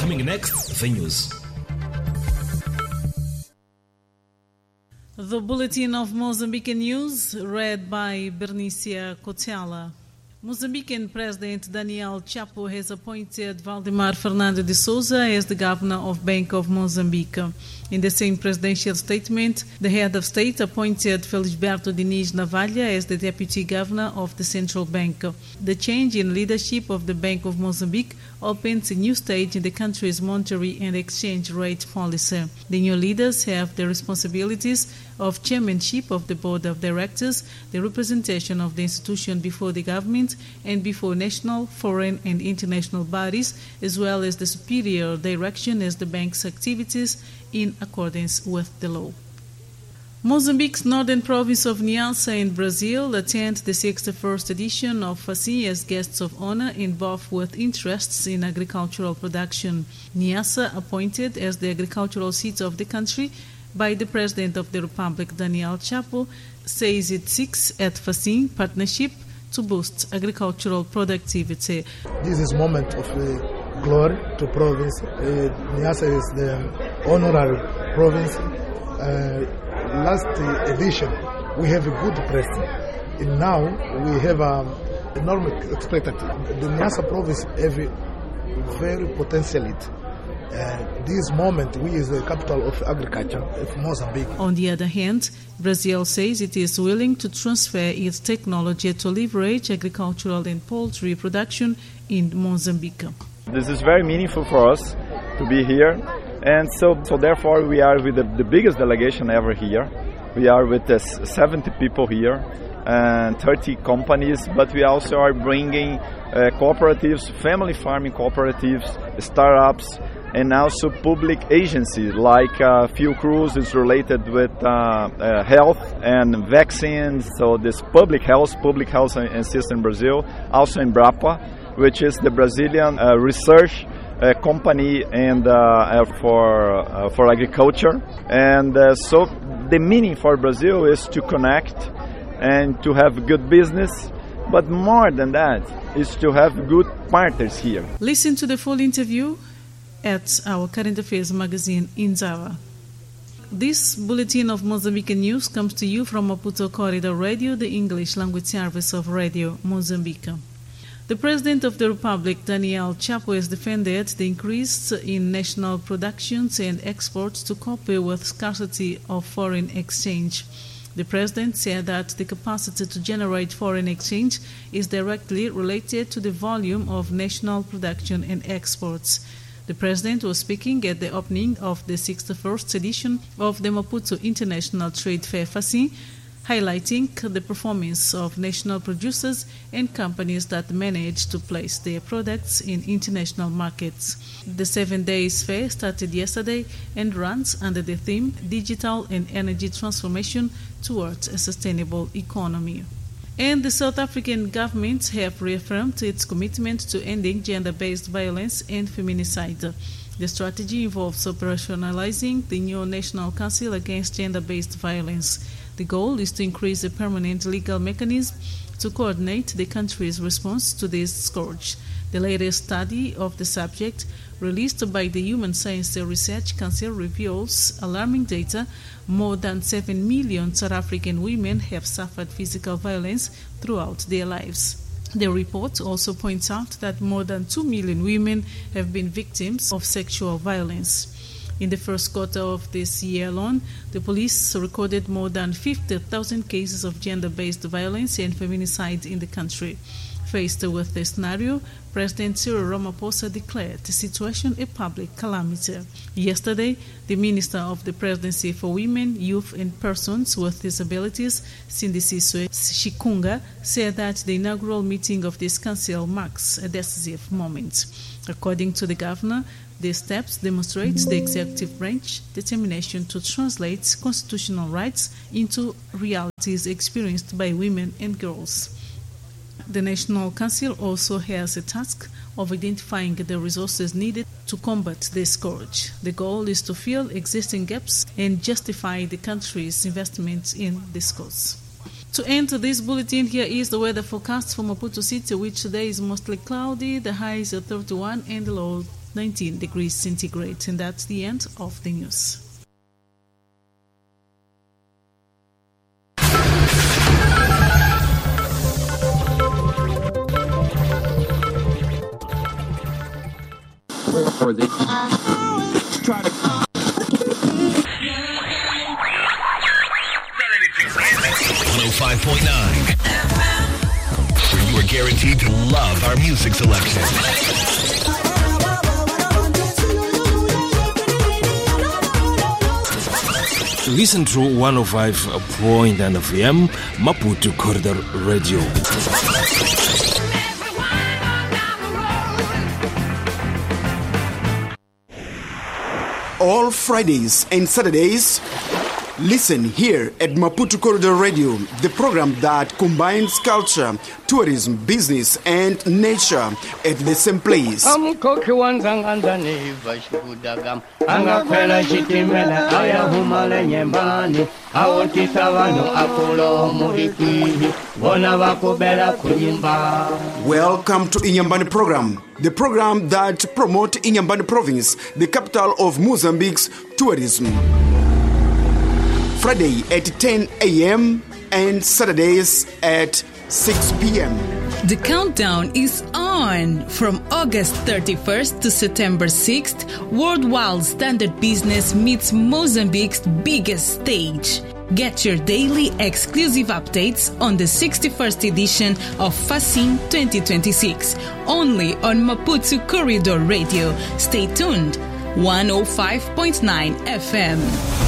Coming next, the news. The Bulletin of Mozambican News, read by Bernicia Cotela. Mozambican President Daniel Chapo has appointed Valdemar Fernando de Souza as the governor of Bank of Mozambique. In the same presidential statement, the head of state appointed Felisberto Diniz Navalha as the deputy governor of the central bank. The change in leadership of the Bank of Mozambique opens a new stage in the country's monetary and exchange rate policy. The new leaders have the responsibilities of chairmanship of the board of directors, the representation of the institution before the government and before national, foreign and international bodies, as well as the superior direction as the bank's activities in accordance with the law. Mozambique's northern province of Niassa in Brazil attend the 61st edition of FACIN as guests of honor involved with interests in agricultural production. Niassa, appointed as the agricultural seat of the country by the President of the Republic, Daniel Chapo, says it seeks at FACIN partnership to boost agricultural productivity. This is a moment of glory to province. Niassa is the honorary province. Last edition we have a good president, and now we have enormous expectative. The Niassa province have a very potentiality. This moment we is the capital of agriculture of Mozambique. On the other hand, Brazil says it is willing to transfer its technology to leverage agricultural and poultry production in Mozambique. This is very meaningful for us to be here, and so therefore we are with the biggest delegation ever here. We are with 70 people here and 30 companies, but we also are bringing cooperatives, family farming cooperatives, startups, and also public agencies like Fiocruz is related with health and vaccines. So this public health and system in Brazil, also in Embrapa, which is the Brazilian research company and for agriculture. And so the meaning for Brazil is to connect and to have good business, but more than that is to have good partners here. Listen to the full interview at our Current Affairs magazine in Zava. This Bulletin of Mozambican News comes to you from Maputo Corridor Radio, the English language service of Radio Mozambique. The President of the Republic, Daniel Chapo, has defended the increase in national productions and exports to cope with scarcity of foreign exchange. The President said that the capacity to generate foreign exchange is directly related to the volume of national production and exports. The President was speaking at the opening of the 61st edition of the Maputo International Trade Fair FACIN, highlighting the performance of national producers and companies that manage to place their products in international markets. The 7 days fair started yesterday and runs under the theme Digital and Energy Transformation Towards a Sustainable Economy. And the South African government have reaffirmed its commitment to ending gender-based violence and feminicide. The strategy involves operationalizing the new National Council Against Gender-Based Violence. The goal is to increase a permanent legal mechanism to coordinate the country's response to this scourge. The latest study of the subject, released by the Human Science Research Council, reveals alarming data. More than 7 million South African women have suffered physical violence throughout their lives. The report also points out that more than 2 million women have been victims of sexual violence. In the first quarter of this year alone, the police recorded more than 50,000 cases of gender-based violence and feminicide in the country. Faced with this scenario, President Cyril Ramaphosa declared the situation a public calamity. Yesterday, the Minister of the Presidency for Women, Youth and Persons with Disabilities, Sindisiso Shikunga, said that the inaugural meeting of this council marks a decisive moment. According to the governor, these steps demonstrate the executive branch's determination to translate constitutional rights into realities experienced by women and girls. The National Council also has a task of identifying the resources needed to combat this scourge. The goal is to fill existing gaps and justify the country's investment in this cause. To end this bulletin, here is the weather forecast for Maputo City, which today is mostly cloudy. The high is 31 and the low 19 degrees centigrade. And that's the end of the news. For the try to 105.9 where you are guaranteed to love our music selection. Listen to 105.9 FM Maputo Corridor Radio. All Fridays and Saturdays, listen here at Maputo Corridor Radio, the program that combines culture, tourism, business, and nature at the same place. Welcome to Inyambani program, the program that promotes Inyambani province, the capital of Mozambique's tourism. Friday at 10 a.m. and Saturdays at 6 p.m. The countdown is on. From August 31st to September 6th, World Wild Standard Business meets Mozambique's biggest stage. Get your daily exclusive updates on the 61st edition of FACIN 2026, only on Maputo Corridor Radio. Stay tuned. 105.9 FM.